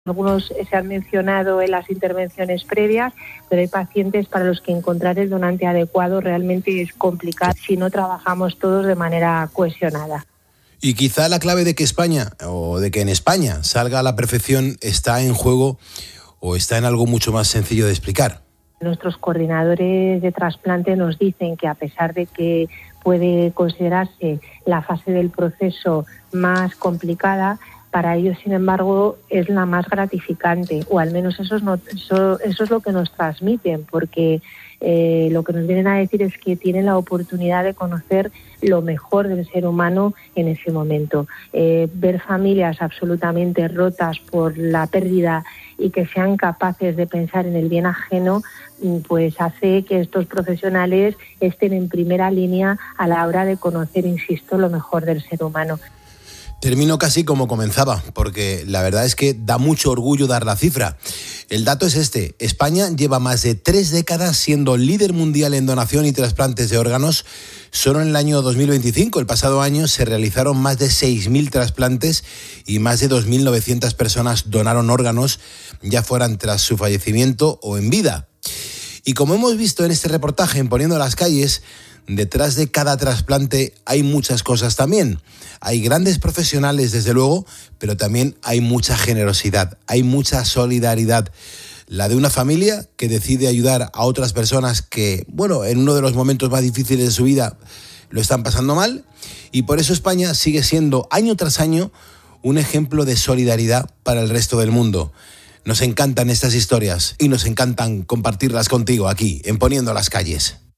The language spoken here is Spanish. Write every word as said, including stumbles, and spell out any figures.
Algunos se han mencionado en las intervenciones previas, pero hay pacientes para los que encontrar el donante adecuado realmente es complicado si no trabajamos todos de manera cohesionada. Y quizá la clave de que España, o de que en España salga a la perfección, está en juego o está en algo mucho más sencillo de explicar. Nuestros coordinadores de trasplante nos dicen que a pesar de que puede considerarse la fase del proceso más complicada, para ellos, sin embargo, es la más gratificante, o al menos eso es, no, eso, eso es lo que nos transmiten, porque eh, lo que nos vienen a decir es que tienen la oportunidad de conocer lo mejor del ser humano en ese momento. Eh, ver familias absolutamente rotas por la pérdida y que sean capaces de pensar en el bien ajeno, pues hace que estos profesionales estén en primera línea a la hora de conocer, insisto, lo mejor del ser humano. Termino casi como comenzaba, porque la verdad es que da mucho orgullo dar la cifra. El dato es este: España lleva más de tres décadas siendo líder mundial en donación y trasplantes de órganos. Solo en el año dos mil veinticinco, el pasado año, se realizaron más de seis mil trasplantes y más de dos mil novecientas personas donaron órganos, ya fueran tras su fallecimiento o en vida. Y como hemos visto en este reportaje en Poniendo las Calles, detrás de cada trasplante hay muchas cosas también. Hay grandes profesionales, desde luego, pero también hay mucha generosidad, hay mucha solidaridad. La de una familia que decide ayudar a otras personas que, bueno, en uno de los momentos más difíciles de su vida lo están pasando mal. Y por eso España sigue siendo, año tras año, un ejemplo de solidaridad para el resto del mundo. Nos encantan estas historias y nos encantan compartirlas contigo aquí, en Poniendo las Calles.